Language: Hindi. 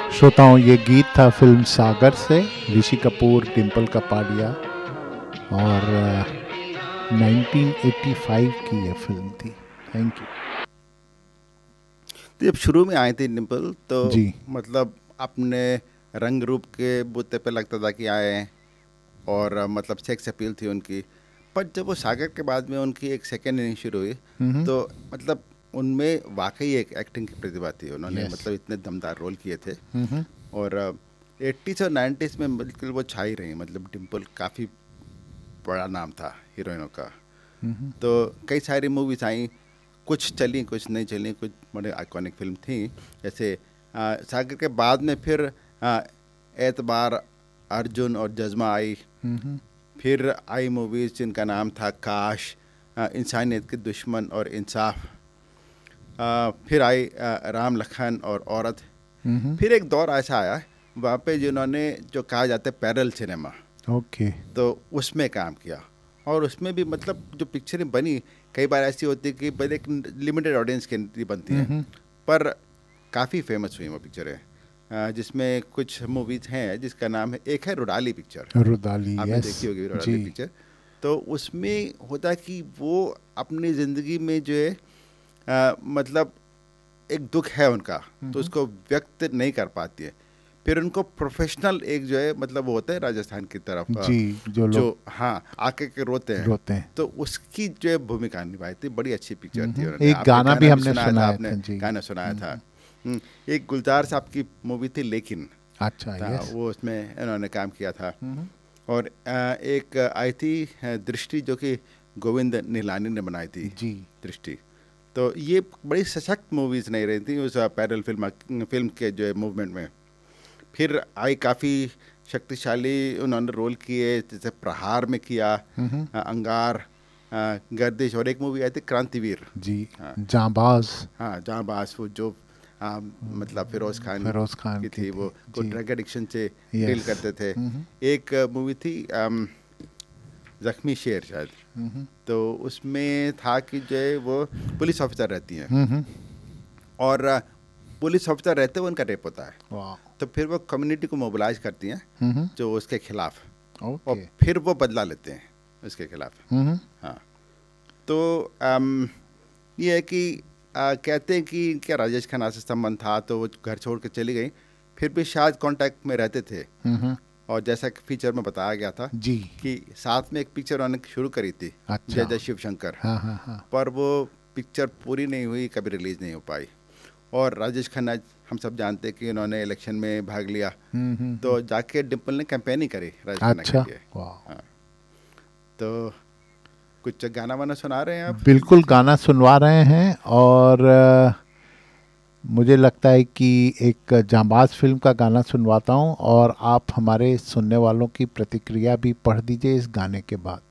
श्रोताओं, ये गीत था फिल्म सागर से, ऋषि कपूर, डिम्पल कपाड़िया, और 1985 की ये फिल्म थी। Thank you. तो जब शुरू में आए थे डिम्पल, तो जी। मतलब अपने रंग रूप के बूते पे लगता था कि आए हैं, और मतलब सेक्स अपील थी उनकी। पर जब वो सागर के बाद में उनकी एक सेकेंड इनिंग शुरू हुई, तो मतलब उनमें वाकई एक एक्टिंग की प्रतिभा थी। उन्होंने मतलब इतने दमदार रोल किए थे, और 80s और 90s में बिल्कुल वो छाई रही। मतलब डिम्पल काफ़ी बड़ा नाम था हीरोइनों का। तो कई सारी मूवीज आई, कुछ चली कुछ नहीं चली, कुछ बड़े आइकॉनिक फिल्म थी। जैसे सागर के बाद में फिर एतबार, अर्जुन और जज्बा आई। फिर आई मूवीज जिनका नाम था काश, इंसानियत के दुश्मन और इंसाफ। फिर आई राम लखन और औरत। फिर एक दौर ऐसा आया वहाँ पे जिन्होंने जो कहा जाता है पैरल सिनेमा, ओके। तो उसमें काम किया। और उसमें भी मतलब जो पिक्चरें बनी, कई बार ऐसी होती है कि पहले एक लिमिटेड ऑडियंस के लिए बनती हैं, पर काफ़ी फेमस हुई वो पिक्चरें। जिसमें कुछ मूवीज हैं जिसका नाम है, एक है रुडाली पिक्चर, रुदाली, आपने यस देखी होगी रुडाली जी। पिक्चर। तो उसमें होता है कि वो अपनी ज़िंदगी में जो है मतलब एक दुख है उनका, तो उसको व्यक्त नहीं कर पाती है। फिर उनको प्रोफेशनल एक जो है मतलब वो होता है राजस्थान की तरफ जी, जो जो लोग हाँ आके के रोते हैं, तो उसकी जो है भूमिका निभाई थी। बड़ी अच्छी पिक्चर थी। उन्होंने एक आपने गाना भी हमने सुनाया था, सुनाया आपने था जी। गाना सुनाया था। एक गुलजार साहब की मूवी थी लेकिन, अच्छा, यस। वो उसमें इन्होंने काम किया था। और एक आई थी दृष्टि, जो कि गोविंद निलानी ने बनाई थी जी। दृष्टि। तो ये बड़ी सशक्त मूवीज़ नहीं रही थी उस पैरल फिल्म के जो है मूवमेंट में। फिर आई काफ़ी शक्तिशाली उन्होंने रोल किए, जैसे प्रहार में किया, अंगार, गर्दिश, और एक मूवी आई थी क्रांतिवीर जी। हाँ जांबाज। हाँ जहाँबाज, वो जो मतलब फिरोज खान की थी, वो को जी। ड्रग एडिक्शन से डील यस। करते थे। एक मूवी थी जख्मी शेर शायद, तो उसमें था कि जो है वो पुलिस ऑफिसर रहती हैं, और पुलिस ऑफिसर रहते हुए उनका रेप होता है। वाह। तो फिर वो कम्युनिटी को मोबिलाइज करती हैं जो उसके खिलाफ, और ओके। फिर वो बदला लेते हैं उसके खिलाफ। हाँ, तो ये है कि कहते हैं कि क्या राजेश खन्ना से संबंध था, तो वो घर छोड़ के चली गई। फिर भी शायद कांटेक्ट में रहते थे, और जैसा कि फीचर में बताया गया था जी। कि साथ में एक पिक्चर उन्होंने शुरू करी थी, अच्छा। जय जय शिव शंकर। हाँ। पर वो पिक्चर पूरी नहीं हुई, कभी रिलीज नहीं हो पाई। और राजेश खन्ना हम सब जानते हैं कि उन्होंने इलेक्शन में भाग लिया, तो जाके डिम्पल ने कैंपेनिंग करी राजेश खन्ना के अच्छा। लिए। वाह। हाँ, तो कुछ गाना वाना सुना रहे हैं आप? बिल्कुल, गाना सुनवा रहे हैं, और मुझे लगता है कि एक जांबाज फिल्म का गाना सुनवाता हूं, और आप हमारे सुनने वालों की प्रतिक्रिया भी पढ़ दीजिए इस गाने के बाद।